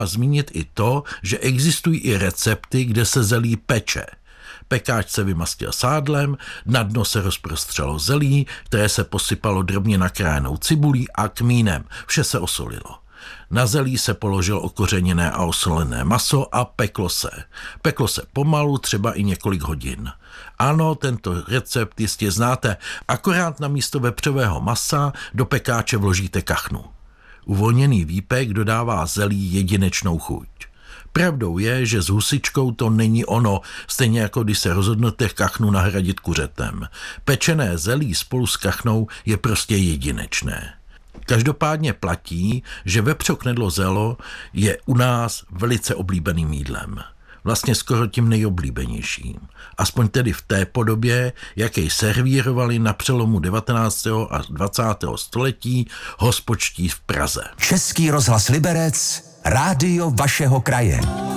a zmínit i to, že existují i recepty, kde se zelí peče. Pekáč se vymastil sádlem, na dno se rozprostřelo zelí, které se posypalo drobně nakrájenou cibulí a kmínem. Vše se osolilo. Na zelí se položilo okořeněné a osolené maso a peklo se. Peklo se pomalu, třeba i několik hodin. Ano, tento recept jistě znáte, akorát na místo vepřového masa do pekáče vložíte kachnu. Uvolněný výpek dodává zelí jedinečnou chuť. Pravdou je, že s husičkou to není ono, stejně jako když se rozhodnete kachnu nahradit kuřetem. Pečené zelí spolu s kachnou je prostě jedinečné. Každopádně platí, že vepřoknedlo zelo je u nás velice oblíbeným jídlem. Vlastně skoro tím nejoblíbenějším. Aspoň tedy v té podobě, jak jej servírovali na přelomu 19. a 20. století hospodští v Praze. Český rozhlas Liberec, rádio vašeho kraje.